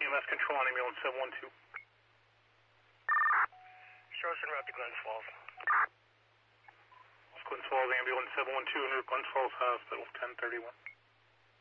EMS control on ambulance 712. Shorts en route to Glens Falls. Glens Falls ambulance 712 en route Glens Falls Hospital 1031.